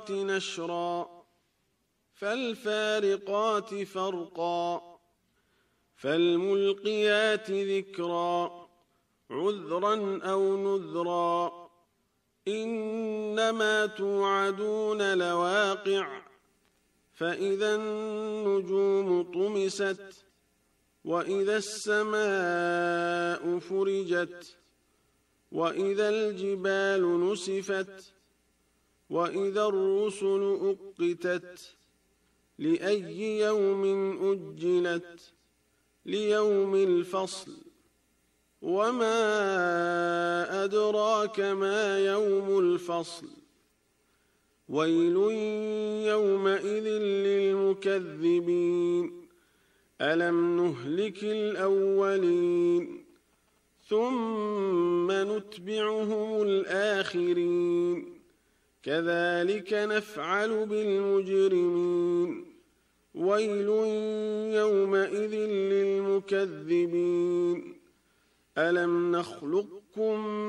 نشرا فالفارقات فرقا فالملقيات ذكرا عذرا أو نذرا إنما توعدون لواقع فإذا النجوم طمست وإذا السماء فرجت وإذا الجبال نسفت وإذا الرسل أقتت لأي يوم أجلت ليوم الفصل وما أدراك ما يوم الفصل ويل يومئذ للمكذبين ألم نهلك الأولين ثم نتبعهم الآخرين كذلك نفعل بالمجرمين ويل يومئذ للمكذبين ألم نخلقكم